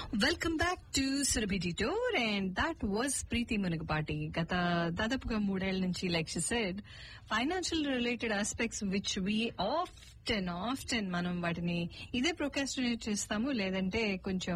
Welcome back to Surabhi detour and that was ప్రీతి మునగపాటి. గత దాదాపుగా 3 ఏళ్ల నుంచి like she said financial related aspects which we often మనం వాటిని ఇదే ప్రొకాస్టినేట్ చేస్తాము, లేదంటే కొంచెం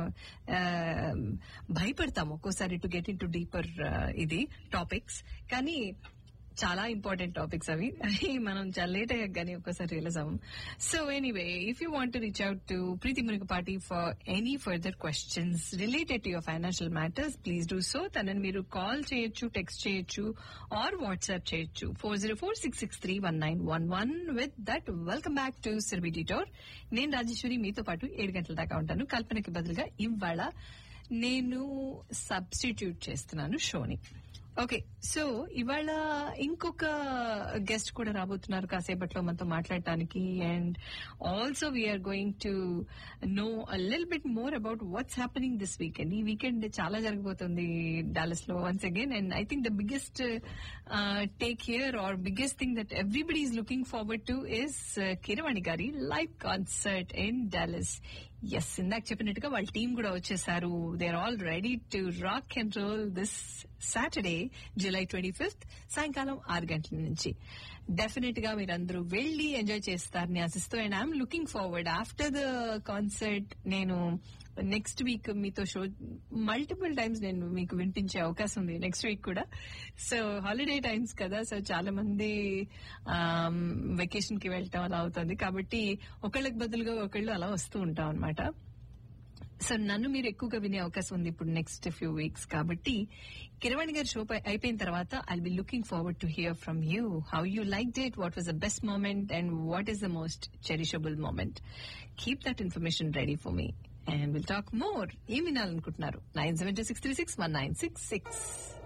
భయపడతాము ఒక్కోసారి to get in to deeper ఇది టాపిక్స్. కానీ చాలా ఇంపార్టెంట్ టాపిక్స్ అవి మనం చాలా లేట్ అయ్యాక కానీ ఒక్కసారి realise అవ్వం. So anyway, if you want to reach out to Preethi Munagapati for any further questions related to your financial matters, please do so. తనని మీరు కాల్ చేయొచ్చు, టెక్స్ట్ చేయొచ్చు ఆర్ వాట్సాప్ చేయొచ్చు 404-663-1911. With that welcome back to Surabhi detour. నేను రాజేశ్వరి మీతో పాటు 7 గంటల దాకా ఉంటాను. కల్పనకి బదులుగా ఇవాళ నేను సబ్స్టిట్యూట్ చేస్తున్నాను షోని. ఓకే, సో ఇవాళ ఇంకొక గెస్ట్ కూడా రాబోతున్నారు కాసేపట్లో మనతో మాట్లాడటానికి. And also we are going to know a little bit more about what's happening this weekend. ఈ వీకెండ్ చాలా జరగబోతుంది డాలస్ లో once again. And I think the biggest take here are biggest thing that everybody is looking forward to is Keeravani గారి live concert in Dallas. Yes, ఇందాక చెప్పినట్టుగా వాళ్ళ team కూడా వచ్చేసారు. They are all ready to rock and role this Saturday July 25th సాయంకాలం 6 గంటల నుంచి. Definite గా మీరందరూ వెళ్లి ఎంజాయ్ చేస్తారని ఆశిస్తూ, and I'm looking forward after the concert నేను నెక్స్ట్ వీక్ మీతో షో మల్టిపుల్ టైమ్స్ నేను మీకు వినిపించే అవకాశం ఉంది నెక్స్ట్ వీక్ కూడా. సో హాలిడే టైమ్స్ కదా, సో చాలా మంది వెకేషన్ కి వెళ్ళటం అలా అవుతుంది. కాబట్టి ఒకళ్ళకి బదులుగా ఒకళ్ళు అలా వస్తూ ఉంటాం అనమాట. సో నన్ను మీరు ఎక్కువగా వినే అవకాశం ఉంది ఇప్పుడు నెక్స్ట్ ఫ్యూ వీక్స్. కాబట్టి కిరవాణి గారి షో అయిపోయిన తర్వాత I'll be looking forward to hear from you how you liked it, what was the best moment and what is the most cherishable moment. Keep that information ready for me and we'll talk more. ఏం వినాలనుకుంటున్నారు? 972-636-1966.